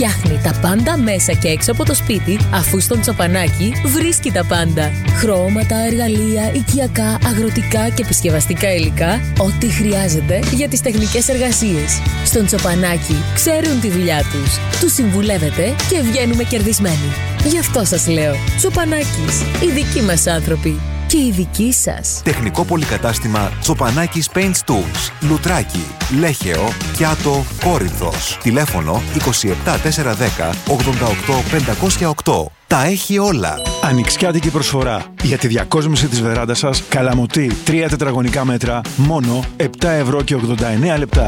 Φτιάχνει τα πάντα μέσα και έξω από το σπίτι, αφού στον Τσοπανάκη βρίσκει τα πάντα. Χρώματα, εργαλεία, οικιακά, αγροτικά και επισκευαστικά υλικά, ό,τι χρειάζεται για τις τεχνικές εργασίες. Στον Τσοπανάκη ξέρουν τη δουλειά τους. Τους συμβουλεύετε και βγαίνουμε κερδισμένοι. Γι' αυτό σας λέω, Τσοπανάκης, οι δικοί μας άνθρωποι. Και η δική σας. Τεχνικό πολυκατάστημα Τσοπανάκης Paint Tools, Λουτράκι, Λέχεο, Κιάτο, Κόρινθος. Τηλέφωνο 27410 88508. Τα έχει όλα. Ανοιξιάτικη προσφορά για τη διακόσμηση της βεράντας σας. Καλαμωτή 3 τετραγωνικά μέτρα, μόνο 7 ευρώ και 89 λεπτά.